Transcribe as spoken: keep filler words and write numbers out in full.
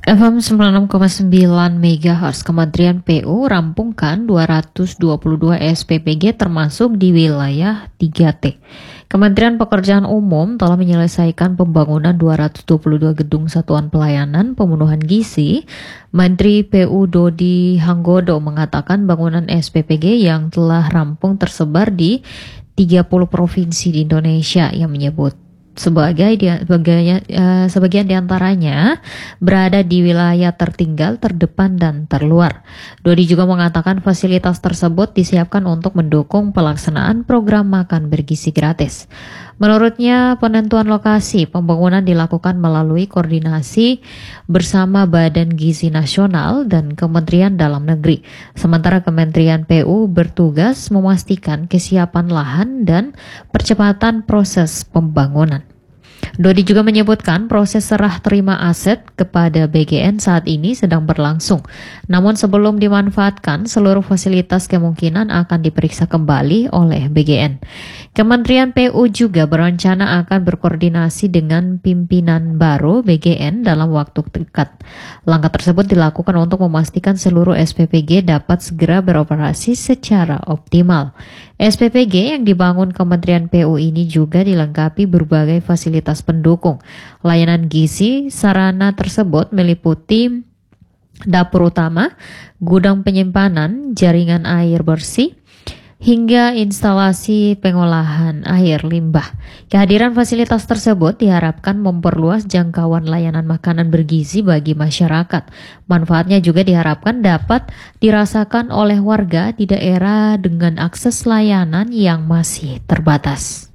F M sembilan puluh enam koma sembilan MHz Kementerian P U rampungkan dua ratus dua puluh dua S P P G termasuk di wilayah tiga T. Kementerian Pekerjaan Umum telah menyelesaikan pembangunan dua ratus dua puluh dua gedung satuan pelayanan pemenuhan gizi. Menteri P U Dodi Hanggodo mengatakan bangunan S P P G yang telah rampung tersebar di tiga puluh provinsi di Indonesia, yang menyebut sebagai dia, sebagai, uh, sebagian diantaranya berada di wilayah tertinggal, terdepan, dan terluar. Dodi juga mengatakan fasilitas tersebut disiapkan untuk mendukung pelaksanaan program makan bergizi gratis. Menurutnya, penentuan lokasi pembangunan dilakukan melalui koordinasi bersama Badan Gizi Nasional dan Kementerian Dalam Negeri. Sementara Kementerian P U bertugas memastikan kesiapan lahan dan percepatan proses pembangunan. Dodi juga menyebutkan proses serah terima aset kepada B G N saat ini sedang berlangsung. Namun sebelum dimanfaatkan, seluruh fasilitas kemungkinan akan diperiksa kembali oleh B G N. Kementerian P U juga berencana akan berkoordinasi dengan pimpinan baru B G N dalam waktu dekat. Langkah tersebut dilakukan untuk memastikan seluruh S P P G dapat segera beroperasi secara optimal. S P P G yang dibangun Kementerian P U ini juga dilengkapi berbagai fasilitas pendukung. Layanan gizi sarana tersebut meliputi dapur utama, gudang penyimpanan, jaringan air bersih, hingga instalasi pengolahan air limbah. Kehadiran fasilitas tersebut diharapkan memperluas jangkauan layanan makanan bergizi bagi masyarakat. Manfaatnya juga diharapkan dapat dirasakan oleh warga di daerah dengan akses layanan yang masih terbatas.